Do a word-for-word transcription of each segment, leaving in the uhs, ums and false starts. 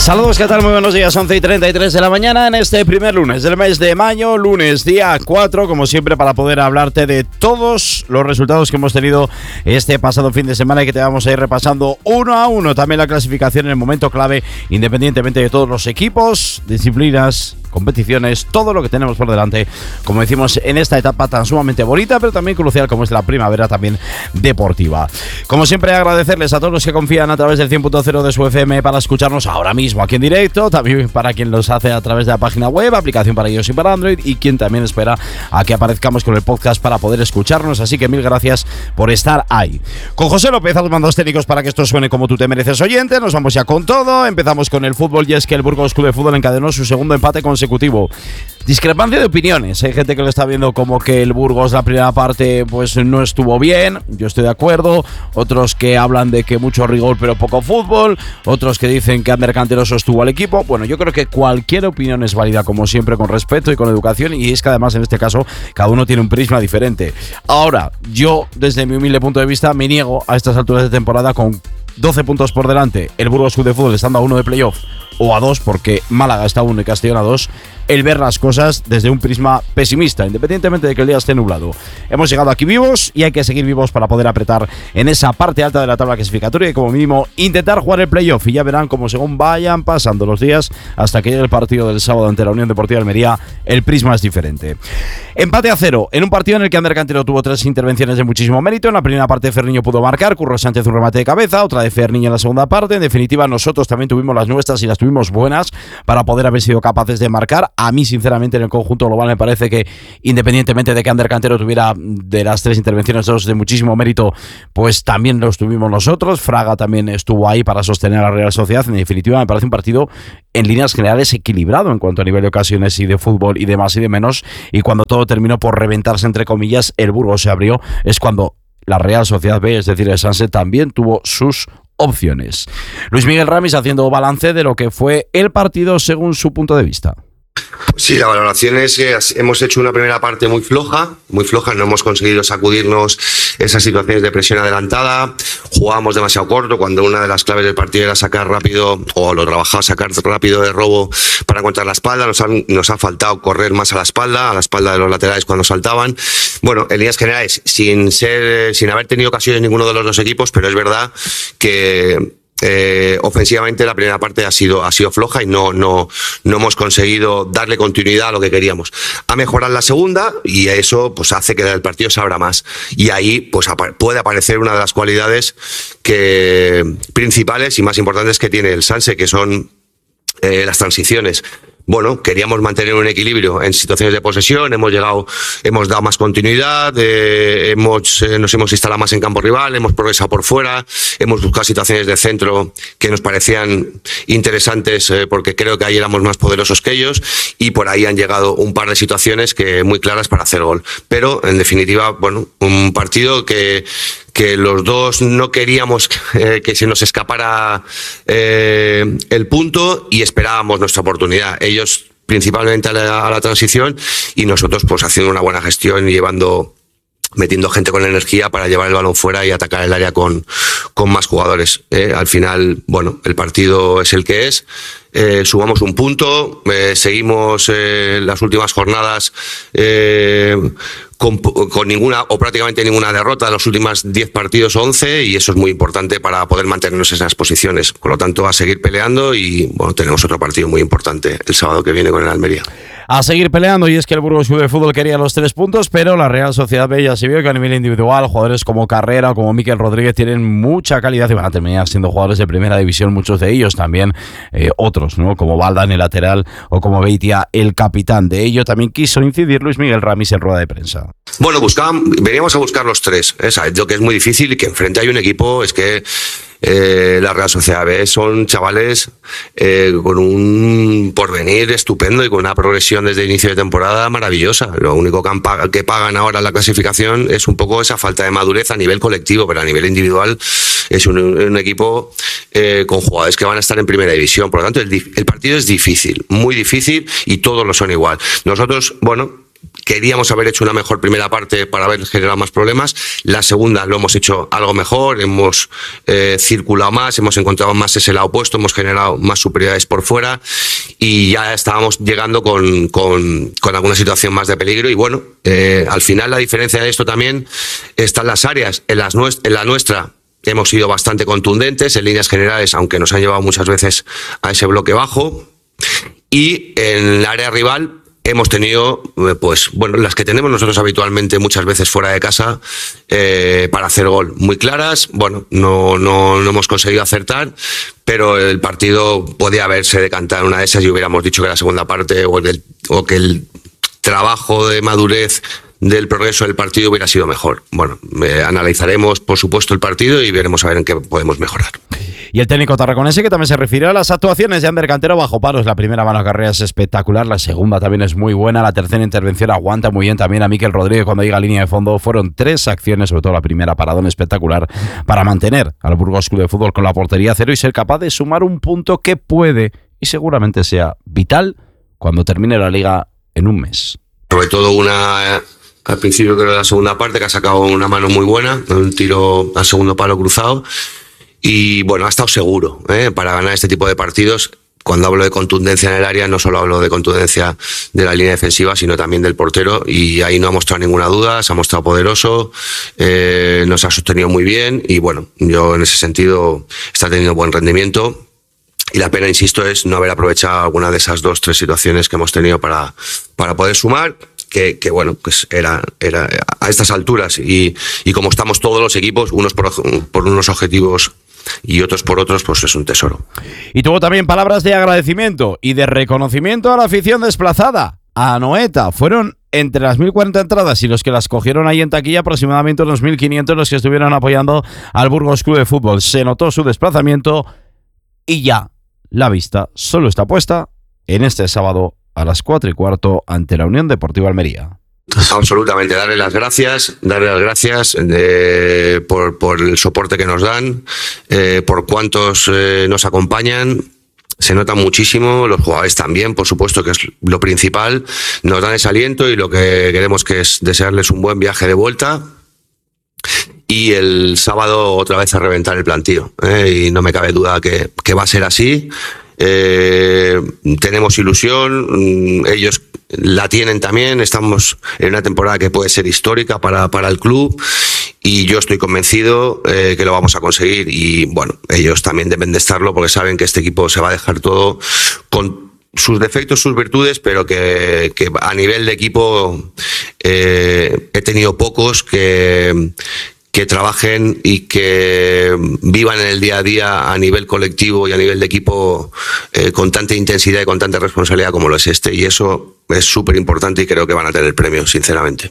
Saludos, ¿qué tal? Muy buenos días, once y treinta y tres de la mañana en este primer lunes del mes de mayo, lunes día cuatro, como siempre, para poder hablarte de todos los resultados que hemos tenido este pasado fin de semana y que te vamos a ir repasando uno a uno. También la clasificación en el momento clave, independientemente de todos los equipos, disciplinas, competiciones, todo lo que tenemos por delante, como decimos, en esta etapa tan sumamente bonita, pero también crucial como es la primavera también deportiva. Como siempre, agradecerles a todos los que confían a través del cien punto cero de su F M para escucharnos ahora mismo aquí en directo, también para quien los hace a través de la página web, aplicación para iOS y para Android, y quien también espera a que aparezcamos con el podcast para poder escucharnos, así que mil gracias por estar ahí. Con José López a los mandos técnicos para que esto suene como tú te mereces, oyente. Nos vamos ya con todo, empezamos con el fútbol, y es que el Burgos Club de Fútbol encadenó su segundo empate consecutivo. Discrepancia de opiniones, hay gente que lo está viendo como que el Burgos la primera parte pues no estuvo bien, yo estoy de acuerdo, otros que hablan de que mucho rigor pero poco fútbol, otros que dicen que Ander Cantero sostuvo al equipo. Bueno, yo creo que cualquier opinión es válida, como siempre, con respeto y con educación, y es que además en este caso cada uno tiene un prisma diferente. Ahora, yo desde mi humilde punto de vista me niego a estas alturas de temporada, con doce puntos por delante, el Burgos Club de Fútbol estando a uno de playoff, o a dos, porque Málaga está a uno y Castellón a dos, el ver las cosas desde un prisma pesimista, independientemente de que el día esté nublado. Hemos llegado aquí vivos y hay que seguir vivos para poder apretar en esa parte alta de la tabla clasificatoria y como mínimo intentar jugar el playoff, y ya verán como según vayan pasando los días hasta que llegue el partido del sábado ante la Unión Deportiva Almería, el prisma es diferente. Empate a cero en un partido en el que Ander Cantero tuvo tres intervenciones de muchísimo mérito. En la primera parte Ferniño pudo marcar, Curro Sánchez un remate de cabeza, otra de Ferniño en la segunda parte. En definitiva, nosotros también tuvimos las nuestras y las tuvimos buenas para poder haber sido capaces de marcar. A mí, sinceramente, en el conjunto global me parece que, independientemente de que Ander Cantero tuviera de las tres intervenciones dos de muchísimo mérito, pues también los tuvimos nosotros. Fraga también estuvo ahí para sostener a la Real Sociedad. En definitiva, me parece un partido en líneas generales equilibrado en cuanto a nivel de ocasiones y de fútbol y de más y de menos, y cuando todo terminó por reventarse, entre comillas, el Burgos se abrió, es cuando la Real Sociedad B, es decir, el Sanse, también tuvo sus opciones. Luis Miguel Ramis haciendo balance de lo que fue el partido según su punto de vista. Sí, la valoración es que hemos hecho una primera parte muy floja, muy floja, no hemos conseguido sacudirnos esas situaciones de presión adelantada, jugábamos demasiado corto cuando una de las claves del partido era sacar rápido, o lo trabajaba sacar rápido de robo para encontrar la espalda. Nos, han, nos ha faltado correr más a la espalda, a la espalda de los laterales cuando saltaban. Bueno, en líneas generales, sin ser, sin haber tenido ocasiones ninguno de los dos equipos, pero es verdad que Eh, ofensivamente la primera parte ha sido, ha sido floja y no, no, no hemos conseguido darle continuidad a lo que queríamos. Ha mejorado la segunda y eso pues hace que el partido se abra más, y ahí pues puede aparecer una de las cualidades que, principales y más importantes que tiene el Sanse, que son eh, las transiciones. Bueno, queríamos mantener un equilibrio en situaciones de posesión, hemos llegado, hemos dado más continuidad, eh, hemos, eh, nos hemos instalado más en campo rival, hemos progresado por fuera, hemos buscado situaciones de centro que nos parecían interesantes, eh, porque creo que ahí éramos más poderosos que ellos, y por ahí han llegado un par de situaciones que muy claras para hacer gol. Pero, en definitiva, bueno, un partido que que los dos no queríamos eh, que se nos escapara eh, el punto, y esperábamos nuestra oportunidad. Ellos principalmente a la, a la transición, y nosotros pues haciendo una buena gestión y llevando, metiendo gente con energía para llevar el balón fuera y atacar el área con, con más jugadores. Eh, al final, bueno, el partido es el que es. Eh, sumamos un punto, eh, seguimos eh, las últimas jornadas eh, con, con ninguna o prácticamente ninguna derrota en los últimos diez partidos o once, y eso es muy importante para poder mantenernos en esas posiciones. Por lo tanto, a seguir peleando, y bueno, tenemos otro partido muy importante el sábado que viene con el Almería. A seguir peleando, y es que el Burgos Club de Fútbol quería los tres puntos, pero la Real Sociedad B ya se vio que a nivel individual jugadores como Carrera o como Mikel Rodríguez tienen mucha calidad y van a terminar siendo jugadores de primera división, muchos de ellos también, eh, otros, ¿no? Como Balda en el lateral o como Beitia el capitán. De ello también quiso incidir Luis Miguel Ramis en rueda de prensa. Bueno, buscaban, veníamos a buscar los tres, ¿eh? ¿Sabes? Lo que es muy difícil y que enfrente hay un equipo, es que Eh, la Real Sociedad B son chavales eh, con un porvenir estupendo y con una progresión desde el inicio de temporada maravillosa. Lo único que, han, que pagan ahora la clasificación es un poco esa falta de madurez a nivel colectivo, pero a nivel individual es un, un equipo eh, con jugadores que van a estar en primera división. Por lo tanto, el, el partido es difícil, muy difícil, y todos lo son igual. Nosotros, bueno, queríamos haber hecho una mejor primera parte para haber generado más problemas. La segunda lo hemos hecho algo mejor, hemos eh, circulado más, hemos encontrado más ese lado opuesto, hemos generado más superioridades por fuera y ya estábamos llegando con, con, con alguna situación más de peligro. Y bueno, eh, al final la diferencia de esto también está en las áreas. En, las nuest- en la nuestra hemos sido bastante contundentes en líneas generales, aunque nos han llevado muchas veces a ese bloque bajo. Y en el área rival hemos tenido, pues bueno, las que tenemos nosotros habitualmente muchas veces fuera de casa eh, para hacer gol. Muy claras, bueno, no, no, no hemos conseguido acertar, pero el partido podía haberse decantado en una de esas y hubiéramos dicho que la segunda parte o, el, o que el trabajo de madurez del progreso del partido hubiera sido mejor. Bueno, eh, analizaremos por supuesto el partido y veremos a ver en qué podemos mejorar. Y el técnico tarraconense, que también se refirió a las actuaciones de Ander Cantero bajo paros. La primera mano carrera es espectacular, la segunda también es muy buena, la tercera intervención aguanta muy bien también a Mikel Rodríguez cuando llega a línea de fondo. Fueron tres acciones, sobre todo la primera, paradón espectacular para mantener al Burgos Club de Fútbol con la portería cero y ser capaz de sumar un punto que puede y seguramente sea vital cuando termine la liga en un mes. Sobre todo una... al principio creo de la segunda parte, que ha sacado una mano muy buena, un tiro al segundo palo cruzado. Y bueno, ha estado seguro ¿eh? para ganar este tipo de partidos. Cuando hablo de contundencia en el área, no solo hablo de contundencia de la línea defensiva, sino también del portero. Y ahí no ha mostrado ninguna duda, se ha mostrado poderoso, eh, nos ha sostenido muy bien. Y bueno, yo en ese sentido está teniendo buen rendimiento. Y la pena, insisto, es no haber aprovechado alguna de esas dos, tres situaciones que hemos tenido para, para poder sumar. Que, que bueno, pues era, era a estas alturas y, y como estamos todos los equipos, unos por, por unos objetivos y otros por otros, pues es un tesoro. Y tuvo también palabras de agradecimiento y de reconocimiento a la afición desplazada, a Anoeta. Fueron entre las mil cuarenta entradas y los que las cogieron ahí en taquilla, aproximadamente unos mil quinientos los que estuvieron apoyando al Burgos Club de Fútbol. Se notó su desplazamiento y ya la vista solo está puesta en este sábado a las cuatro y cuarto ante la Unión Deportiva Almería. Absolutamente, darle las gracias, darle las gracias eh, por, por el soporte que nos dan, eh, por cuántos eh, nos acompañan. Se nota muchísimo, los jugadores también, por supuesto, que es lo principal. Nos dan ese aliento y lo que queremos que es desearles un buen viaje de vuelta. Y el sábado otra vez a reventar el plantío, ¿eh? Y no me cabe duda que, que va a ser así. Eh, tenemos ilusión, ellos la tienen también, estamos en una temporada que puede ser histórica para, para el club y yo estoy convencido eh, que lo vamos a conseguir y bueno, ellos también deben de estarlo porque saben que este equipo se va a dejar todo con sus defectos, sus virtudes, pero que, que a nivel de equipo eh, he tenido pocos que... que trabajen y que vivan en el día a día a nivel colectivo y a nivel de equipo eh, con tanta intensidad y con tanta responsabilidad como lo es este. Y eso es súper importante y creo que van a tener premio, sinceramente.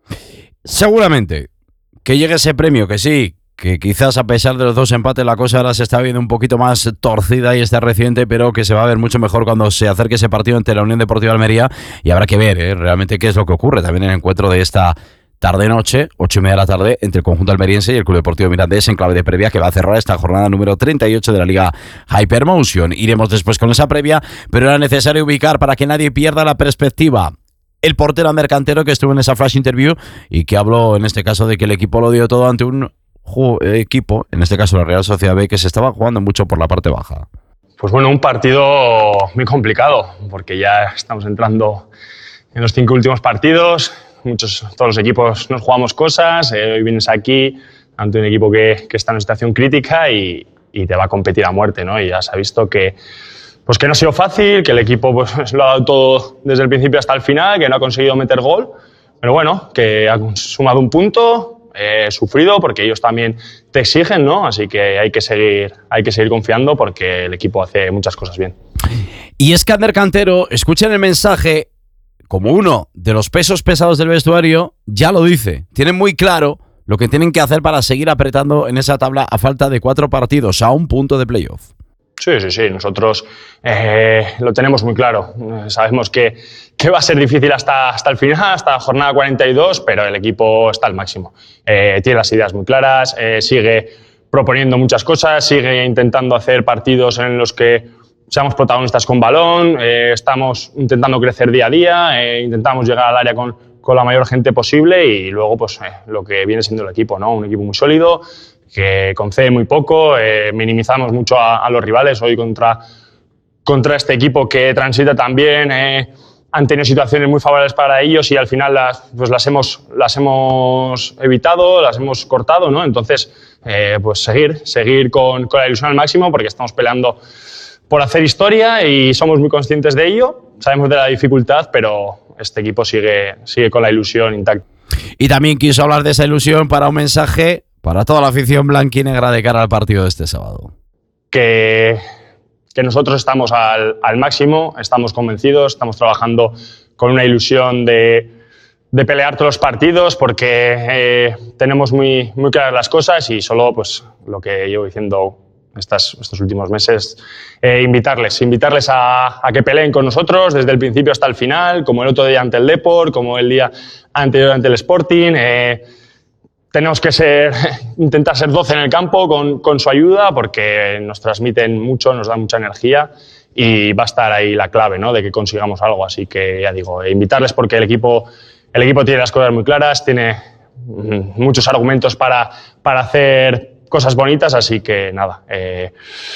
Seguramente que llegue ese premio, que sí, que quizás a pesar de los dos empates la cosa ahora se está viendo un poquito más torcida y está reciente, pero que se va a ver mucho mejor cuando se acerque ese partido ante la Unión Deportiva Almería y habrá que ver ¿eh? realmente qué es lo que ocurre también en el encuentro de esta tarde-noche, ocho y media de la tarde, entre el conjunto almeriense y el Club Deportivo Mirandés en clave de previa que va a cerrar esta jornada número treinta y ocho de la Liga Hypermotion. Iremos después con esa previa, pero era necesario ubicar para que nadie pierda la perspectiva. El portero Ander Cantero que estuvo en esa flash interview y que habló en este caso de que el equipo lo dio todo ante un equipo, en este caso la Real Sociedad B, que se estaba jugando mucho por la parte baja. Pues bueno, un partido muy complicado porque ya estamos entrando en los cinco últimos partidos. Muchos, todos los equipos nos jugamos cosas, eh, hoy vienes aquí ante un equipo que, que está en una situación crítica y, y te va a competir a muerte, ¿no? Y ya se ha visto que, pues que no ha sido fácil, que el equipo pues, lo ha dado todo desde el principio hasta el final, que no ha conseguido meter gol, pero bueno, que ha sumado un punto, eh, sufrido porque ellos también te exigen, ¿no? Así que hay que seguir, hay que seguir confiando porque el equipo hace muchas cosas bien. Y es que Ander Cantero, escuchen el mensaje, como uno de los pesos pesados del vestuario, ya lo dice. Tienen muy claro lo que tienen que hacer para seguir apretando en esa tabla a falta de cuatro partidos, a un punto de playoff. Sí, sí, sí. Nosotros eh, lo tenemos muy claro. Sabemos que, que va a ser difícil hasta, hasta el final, hasta la jornada cuarenta y dos, pero el equipo está al máximo. Eh, tiene las ideas muy claras, eh, sigue proponiendo muchas cosas, sigue intentando hacer partidos en los que seamos protagonistas con balón, eh, estamos intentando crecer día a día, eh, intentamos llegar al área con, con la mayor gente posible y luego pues eh, lo que viene siendo el equipo, ¿no? Un equipo muy sólido, que concede muy poco, eh, minimizamos mucho a, a los rivales. Hoy contra, contra este equipo que transita también, eh, han tenido situaciones muy favorables para ellos y al final las, pues las, hemos, las hemos evitado, las hemos cortado, ¿no? Entonces, eh, pues seguir, seguir con, con la ilusión al máximo porque estamos peleando por hacer historia y somos muy conscientes de ello. Sabemos de la dificultad, pero este equipo sigue, sigue con la ilusión intacta. Y también quiso hablar de esa ilusión para un mensaje para toda la afición blanquinegra de cara al partido de este sábado. Que, que nosotros estamos al, al máximo, estamos convencidos, estamos trabajando con una ilusión de, de pelear todos los partidos porque eh, tenemos muy, muy claras las cosas y solo pues, lo que llevo diciendo Estas, estos últimos meses, eh, invitarles, invitarles a, a que peleen con nosotros desde el principio hasta el final, como el otro día ante el Depor, como el día anterior ante el Sporting. Eh, tenemos que ser, intentar ser doce en el campo con, con su ayuda porque nos transmiten mucho, nos dan mucha energía y va a estar ahí la clave, ¿no? De que consigamos algo. Así que ya digo, eh, invitarles porque el equipo, el equipo tiene las cosas muy claras, tiene mm, muchos argumentos para, para hacer cosas bonitas, así que nada, eh,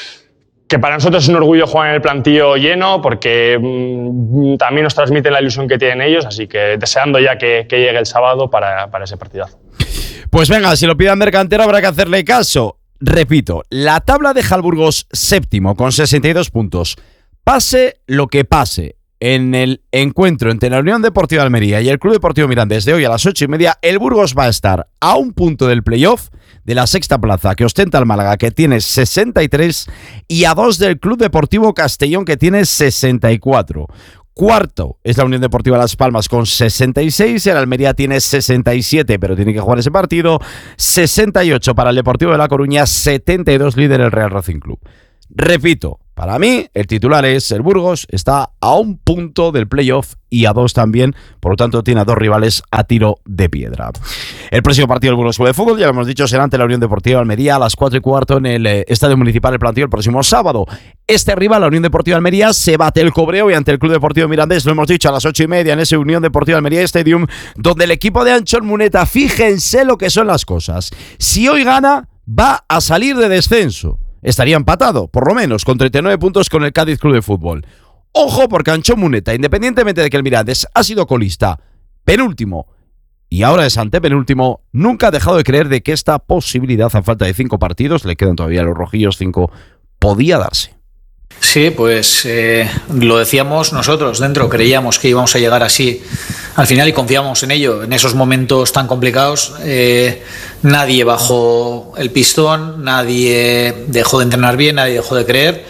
que para nosotros es un orgullo jugar en el plantillo lleno porque mmm, también nos transmiten la ilusión que tienen ellos, así que deseando ya que, que llegue el sábado para, para ese partidazo. Pues venga, si lo pide Ander Cantero habrá que hacerle caso. Repito, la tabla deja al Burgos séptimo con sesenta y dos puntos. Pase lo que pase en el encuentro entre la Unión Deportiva Almería y el Club Deportivo Mirandés de hoy a las ocho y media, el Burgos va a estar a un punto del playoff de la sexta plaza que ostenta el Málaga, que tiene sesenta y tres, y a dos del Club Deportivo Castellón, que tiene sesenta y cuatro. Cuarto es la Unión Deportiva Las Palmas con sesenta y seis, el Almería tiene sesenta y siete, pero tiene que jugar ese partido. sesenta y ocho para el Deportivo de La Coruña, setenta y dos líder el Real Racing Club. Repito, para mí el titular es el Burgos, está a un punto del playoff y a dos también, por lo tanto tiene a dos rivales a tiro de piedra. El próximo partido del Burgos Club de Fútbol, ya lo hemos dicho, será ante la Unión Deportiva Almería a las cuatro y cuarto en el eh, Estadio Municipal del Plantío el próximo sábado. Este rival, la Unión Deportiva Almería, se bate el cobreo y ante el Club Deportivo Mirandés, lo hemos dicho, a las ocho y media en ese Unión Deportiva Almería Stadium, donde el equipo de Anchón Muneta, fíjense lo que son las cosas. Si hoy gana, va a salir de descenso. Estaría empatado, por lo menos, con treinta y nueve puntos con el Cádiz Club de Fútbol. Ojo, porque Anchón Muneta, independientemente de que el Mirandés ha sido colista, penúltimo, y ahora es antepenúltimo, nunca ha dejado de creer de que esta posibilidad, a falta de cinco partidos, le quedan todavía a los rojillos cinco, podía darse. Sí, pues eh, lo decíamos nosotros dentro, creíamos que íbamos a llegar así al final y confiamos en ello. En esos momentos tan complicados eh, nadie bajó el pistón, nadie dejó de entrenar bien, nadie dejó de creer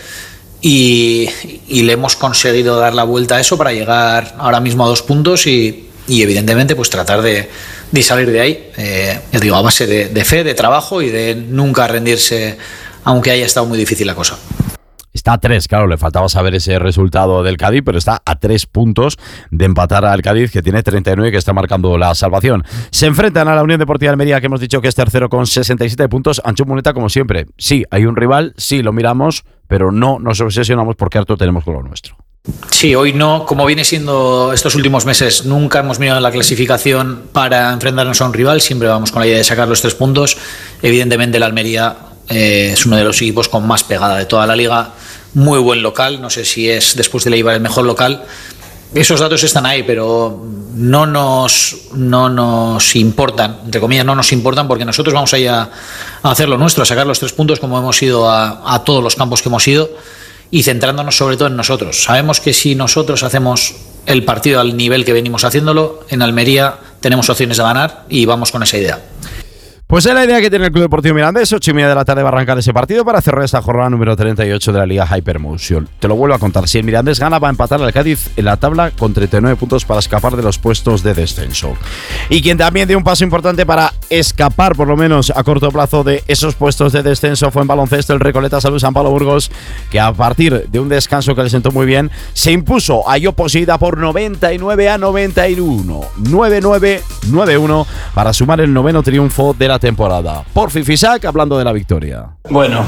y, y le hemos conseguido dar la vuelta a eso para llegar ahora mismo a dos puntos y, y evidentemente pues tratar de, de salir de ahí, eh, ya digo, a base de, de fe, de trabajo y de nunca rendirse aunque haya estado muy difícil la cosa. Está a tres, claro, le faltaba saber ese resultado del Cádiz, pero está a tres puntos de empatar al Cádiz, que tiene treinta y nueve, que está marcando la salvación. Se enfrentan a la Unión Deportiva Almería, que hemos dicho que es tercero con sesenta y siete puntos. Anchón Muneta, como siempre, sí, hay un rival, sí, lo miramos, pero no nos obsesionamos porque harto tenemos con lo nuestro. Sí, hoy no, como viene siendo estos últimos meses, nunca hemos mirado la clasificación para enfrentarnos a un rival, siempre vamos con la idea de sacar los tres puntos. Evidentemente la Almería eh, es uno de los equipos con más pegada de toda la liga, muy buen local, no sé si es después de Eibar el mejor local. Esos datos están ahí, pero no nos, no nos importan, entre comillas no nos importan, porque nosotros vamos a ir a, a hacer lo nuestro, a sacar los tres puntos como hemos ido a, a todos los campos que hemos ido y centrándonos sobre todo en nosotros. Sabemos que si nosotros hacemos el partido al nivel que venimos haciéndolo, en Almería tenemos opciones de ganar y vamos con esa idea. Pues es la idea que tiene el Club Deportivo Mirandés. Ocho y media de la tarde va a arrancar ese partido para cerrar esta jornada número treinta y ocho de la Liga Hypermotion. Te lo vuelvo a contar. Si el Mirandés gana, va a empatar al Cádiz en la tabla con treinta y nueve puntos para escapar de los puestos de descenso. Y quien también dio un paso importante para escapar, por lo menos a corto plazo, de esos puestos de descenso fue en baloncesto el Recoleta Salud San Pablo Burgos, que a partir de un descanso que le sentó muy bien, se impuso a Ioposida por noventa y nueve a noventa y uno. nueve nueve nueve uno para sumar el noveno triunfo de la temporada. Por Fifisac, hablando de la victoria. Bueno,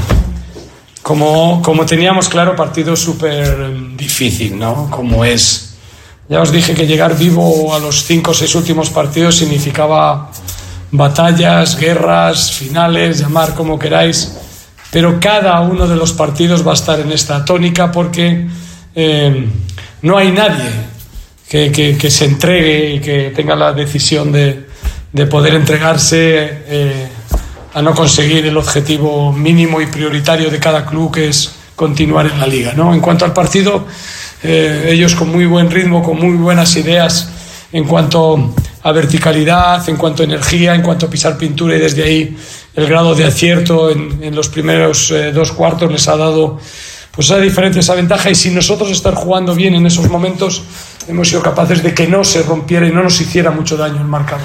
como, como teníamos claro, partido súper difícil, ¿no? Como es Ya os dije que llegar vivo a los cinco o seis últimos partidos significaba batallas, guerras, finales, llamar como queráis, pero cada uno de los partidos va a estar en esta tónica porque eh, no hay nadie que, que, que se entregue y que tenga la decisión de, de poder entregarse eh, a no conseguir el objetivo mínimo y prioritario de cada club, que es continuar en la liga, ¿no? En cuanto al partido, eh, ellos con muy buen ritmo, con muy buenas ideas en cuanto a verticalidad, en cuanto a energía, en cuanto a pisar pintura, y desde ahí el grado de acierto en, en los primeros eh, dos cuartos les ha dado pues esa diferencia, esa ventaja, y sin nosotros estar jugando bien en esos momentos hemos sido capaces de que no se rompiera y no nos hiciera mucho daño el marcador.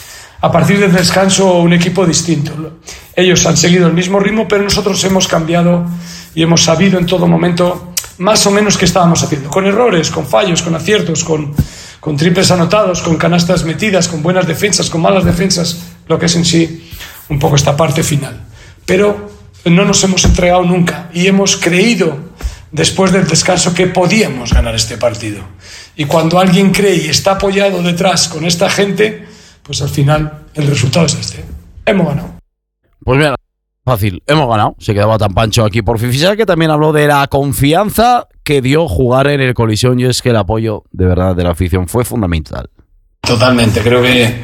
A partir del descanso, un equipo distinto. Ellos han seguido el mismo ritmo, pero nosotros hemos cambiado y hemos sabido en todo momento más o menos qué estábamos haciendo, con errores, con fallos, con aciertos, con, con triples anotados, con canastas metidas, con buenas defensas, con malas defensas, lo que es en sí un poco esta parte final. Pero no nos hemos entregado nunca y hemos creído después del descanso que podíamos ganar este partido. Y cuando alguien cree y está apoyado detrás con esta gente, pues al final el resultado es este. Hemos ganado. Pues mira, fácil, hemos ganado. Se quedaba tan pancho aquí por Fifisak, que también habló de la confianza que dio jugar en el Coliseum, y es que el apoyo de verdad de la afición fue fundamental. Totalmente, creo que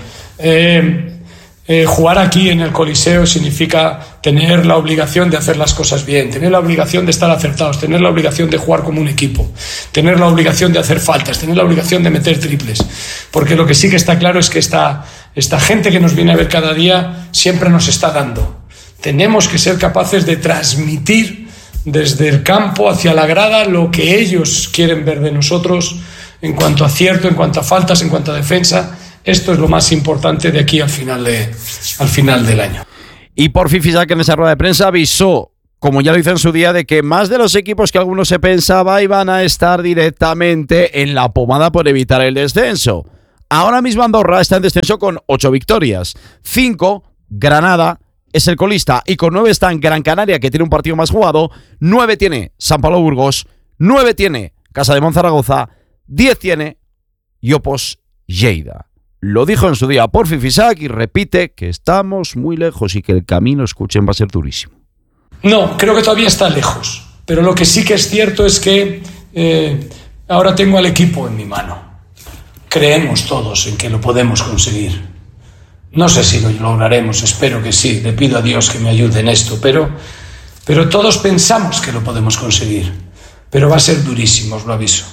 eh, eh, jugar aquí en el Coliseo significa tener la obligación de hacer las cosas bien, tener la obligación de estar acertados, tener la obligación de jugar como un equipo, tener la obligación de hacer faltas, tener la obligación de meter triples, porque lo que sí que está claro es que esta, esta gente que nos viene a ver cada día siempre nos está dando. Tenemos que ser capaces de transmitir desde el campo hacia la grada lo que ellos quieren ver de nosotros en cuanto a acierto, en cuanto a faltas, en cuanto a defensa. Esto es lo más importante de aquí al final, de, al final del año. Y por Fifisak, en esa rueda de prensa, avisó, como ya lo hizo en su día, de que más de los equipos que algunos se pensaba iban a estar directamente en la pomada por evitar el descenso. Ahora mismo Andorra está en descenso con ocho victorias. Cinco, Granada es el colista, y con nueve están Gran Canaria, que tiene un partido más jugado. Nueve tiene San Pablo Burgos. Nueve tiene Casa de Monzaragoza. Diez tiene Iopos Lleida. Lo dijo en su día por Fifisak y repite que estamos muy lejos y que el camino, escuchen, va a ser durísimo. No, creo que todavía está lejos, pero lo que sí que es cierto es que eh, ahora tengo al equipo en mi mano. Creemos todos en que lo podemos conseguir. No sé si lo lograremos, espero que sí, le pido a Dios que me ayude en esto, pero, pero todos pensamos que lo podemos conseguir, pero va a ser durísimo, os lo aviso.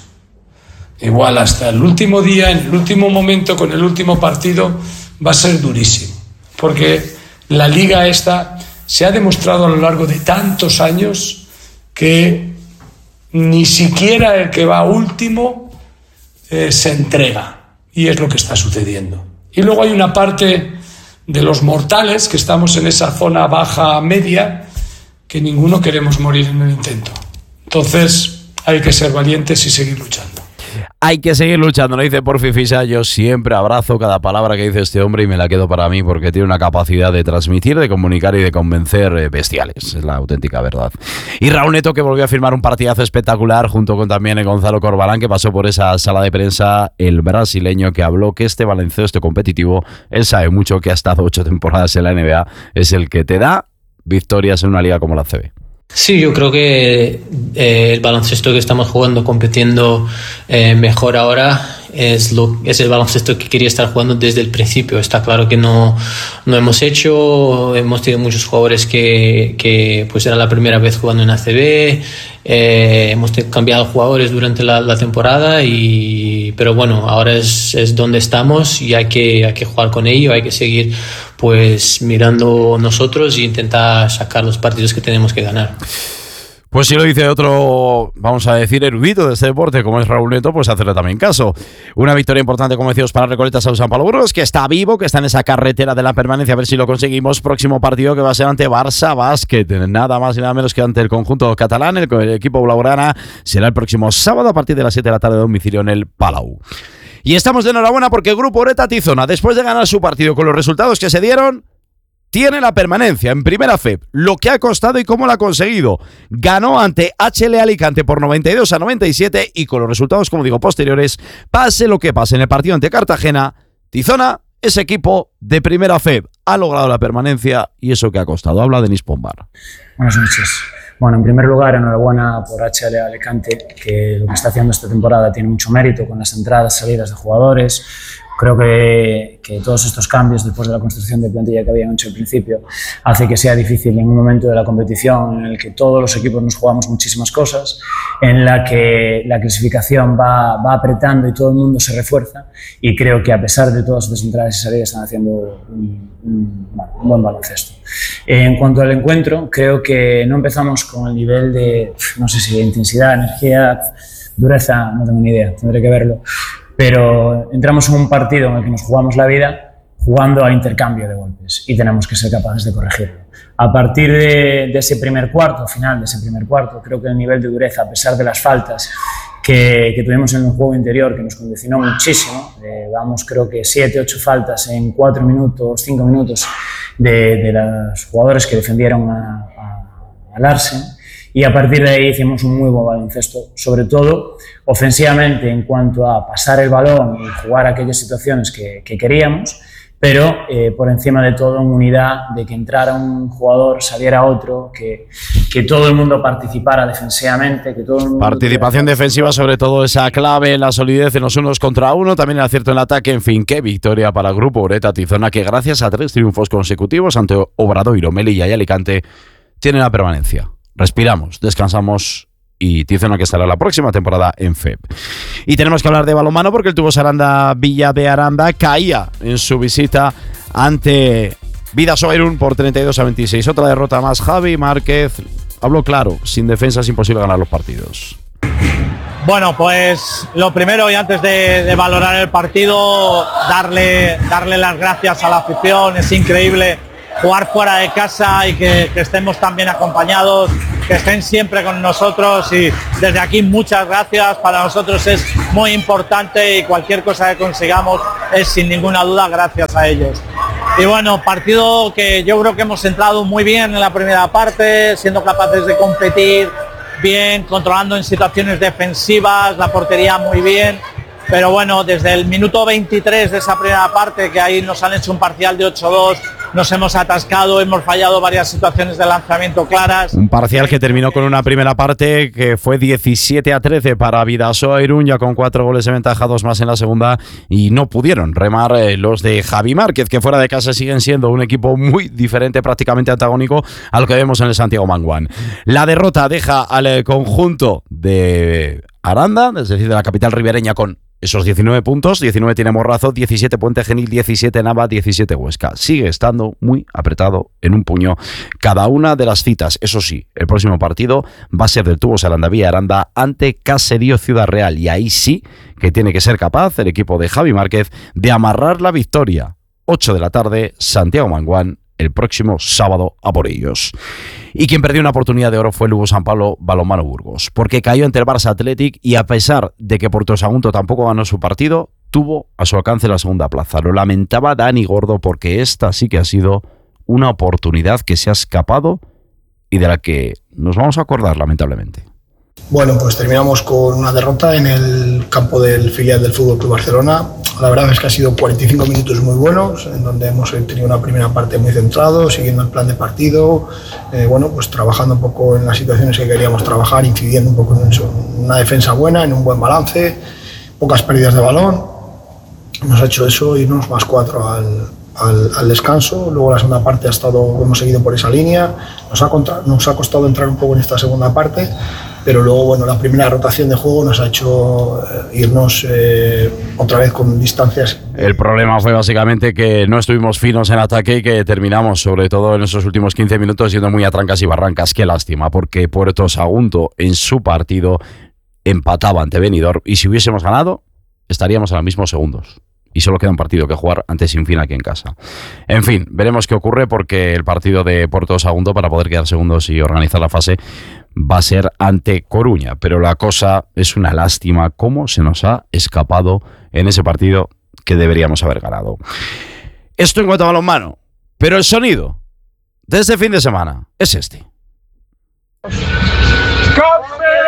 Igual hasta el último día, en el último momento, con el último partido, va a ser durísimo. Porque la liga esta se ha demostrado a lo largo de tantos años que ni siquiera el que va último eh, se entrega. Y es lo que está sucediendo. Y luego hay una parte de los mortales que estamos en esa zona baja media que ninguno queremos morir en el intento. Entonces hay que ser valientes y seguir luchando. Hay que seguir luchando, lo dice por Fifisak. Yo siempre abrazo cada palabra que dice este hombre y me la quedo para mí, porque tiene una capacidad de transmitir, de comunicar y de convencer bestiales. Es la auténtica verdad. Y Raúl Neto, que volvió a firmar un partidazo espectacular junto con también el Gonzalo Corbalán, que pasó por esa sala de prensa. El brasileño que habló que este baloncesto competitivo, él sabe mucho, que ha estado ocho temporadas en la N B A, es el que te da victorias en una liga como la C B. Sí, yo creo que eh, el baloncesto que estamos jugando, compitiendo eh, mejor ahora, es, lo, es el baloncesto que quería estar jugando desde el principio. Está claro que no, no hemos hecho, hemos tenido muchos jugadores que, que pues era la primera vez jugando en A C B, eh, hemos cambiado jugadores durante la, la temporada, y, pero bueno, ahora es, es donde estamos y hay que, hay que jugar con ello, hay que seguir pues mirando nosotros e intentar sacar los partidos que tenemos que ganar. Pues si lo dice otro, vamos a decir, erudito de este deporte, como es Raúl Neto, pues hacerle también caso. Una victoria importante, como decíamos, para Recoletas a San Pablo Burgos, que está vivo, que está en esa carretera de la permanencia, a ver si lo conseguimos. Próximo partido que va a ser ante Barça Básquet, nada más y nada menos que ante el conjunto catalán. El, el equipo blaugrana será el próximo sábado a partir de las siete de la tarde de domicilio en el Palau. Y estamos de enhorabuena porque el grupo Oreta Tizona, después de ganar su partido con los resultados que se dieron, tiene la permanencia en Primera F E B, lo que ha costado y cómo lo ha conseguido. Ganó ante H L Alicante por noventa y dos a noventa y siete y con los resultados, como digo, posteriores, pase lo que pase en el partido ante Cartagena, Tizona, ese equipo de Primera F E B, ha logrado la permanencia y eso que ha costado. Habla Denis Pombar. Buenas noches. Bueno, en primer lugar, enhorabuena por H L Alicante, que lo que está haciendo esta temporada tiene mucho mérito con las entradas, salidas de jugadores. Creo que, que todos estos cambios, después de la construcción de plantilla que habían hecho al principio, hace que sea difícil en un momento de la competición en el que todos los equipos nos jugamos muchísimas cosas, en la que la clasificación va, va apretando y todo el mundo se refuerza, y creo que a pesar de todas estas entradas y salidas están haciendo un, un, bueno, un buen baloncesto. En cuanto al encuentro, creo que no empezamos con el nivel de, no sé si de intensidad, energía, dureza, no tengo ni idea, tendré que verlo. Pero entramos en un partido en el que nos jugamos la vida jugando al intercambio de golpes y tenemos que ser capaces de corregirlo. A partir de, de ese primer cuarto, final de ese primer cuarto, creo que el nivel de dureza, a pesar de las faltas que, que tuvimos en el juego interior, que nos condicionó muchísimo, eh, vamos creo que siete, ocho faltas en cuatro minutos, cinco minutos de, de los jugadores que defendieron a, a, a Larsen, y a partir de ahí hicimos un muy buen baloncesto, sobre todo ofensivamente en cuanto a pasar el balón y jugar aquellas situaciones que, que queríamos, pero eh, por encima de todo en unidad, de que entrara un jugador, saliera otro, que, que todo el mundo participara defensivamente, que todo el mundo participación tuviera... defensiva, sobre todo esa clave, la solidez en los unos contra uno, también el acierto en el ataque. En fin, qué victoria para el grupo Ureta Tizona, que gracias a tres triunfos consecutivos ante Obradoiro, Melilla y Alicante tiene la permanencia. Respiramos, descansamos y Tizona que estará la próxima temporada en F E B. Y tenemos que hablar de balonmano porque el Tubos Aranda Villa de Aranda caía en su visita ante Bidasoa Irún por treinta y dos a veintiséis. Otra derrota más. Javi Márquez habló claro, sin defensa es imposible ganar los partidos. Bueno, pues lo primero y antes de, de valorar el partido, darle, darle las gracias a la afición. Es increíble jugar fuera de casa y que, que estemos tan bien acompañados, que estén siempre con nosotros, y desde aquí muchas gracias. Para nosotros es muy importante y cualquier cosa que consigamos es sin ninguna duda gracias a ellos. Y bueno, partido que yo creo que hemos entrado muy bien en la primera parte, siendo capaces de competir bien, controlando en situaciones defensivas, la portería muy bien. Pero bueno, desde el minuto veintitrés de esa primera parte, que ahí nos han hecho un parcial de ocho dos, nos hemos atascado, hemos fallado varias situaciones de lanzamiento claras. Un parcial que terminó con una primera parte que fue diecisiete a trece para Bidasoa Irún, ya con cuatro goles de ventaja, dos más en la segunda, y no pudieron remar eh, los de Javi Márquez, que fuera de casa siguen siendo un equipo muy diferente, prácticamente antagónico a lo que vemos en el Santiago Manguán. La derrota deja al eh, conjunto de Aranda, es decir, de la capital ribereña, con esos diecinueve puntos, diecinueve tiene Morrazo, diecisiete Puente Genil, diecisiete Nava, diecisiete Huesca. Sigue estando muy apretado en un puño cada una de las citas. Eso sí, el próximo partido va a ser del Tubos Aranda Villa Aranda ante Caserío Ciudad Real, y ahí sí que tiene que ser capaz el equipo de Javi Márquez de amarrar la victoria. ocho de la tarde, Santiago Manguán, el próximo sábado a por ellos. Y quien perdió una oportunidad de oro fue el Lugo San Pablo Balonmano Burgos, porque cayó ante el Barça Athletic y, a pesar de que Porto Sagunto tampoco ganó su partido, tuvo a su alcance la segunda plaza. Lo lamentaba Dani Gordo, porque esta sí que ha sido una oportunidad que se ha escapado y de la que nos vamos a acordar, lamentablemente. Bueno, pues terminamos con una derrota en el campo del filial del F C Barcelona. La verdad es que ha sido cuarenta y cinco minutos muy buenos, en donde hemos tenido una primera parte muy centrado, siguiendo el plan de partido, eh, bueno, pues trabajando un poco en las situaciones que queríamos trabajar, incidiendo un poco en eso, en una defensa buena, en un buen balance, pocas pérdidas de balón. Nos ha hecho eso, irnos más cuatro al, al, al descanso. Luego la segunda parte ha estado, hemos seguido por esa línea. Nos ha, contra, nos ha costado entrar un poco en esta segunda parte, pero luego, bueno, la primera rotación de juego nos ha hecho eh, irnos eh, otra vez con distancias. El problema fue básicamente que no estuvimos finos en ataque y que terminamos, sobre todo en esos últimos quince minutos, yendo muy a trancas y barrancas. Qué lástima, porque Puerto Sagunto en su partido empataba ante Benidorm, y si hubiésemos ganado estaríamos a los mismos segundos. Y solo queda un partido que jugar ante Sinfín aquí en casa. En fin, veremos qué ocurre, porque el partido de Puerto Sagunto, para poder quedar segundos y organizar la fase, va a ser ante Coruña. Pero la cosa es una lástima cómo se nos ha escapado en ese partido que deberíamos haber ganado. Esto en cuanto a balonmano. Pero el sonido de este fin de semana es este. Cut.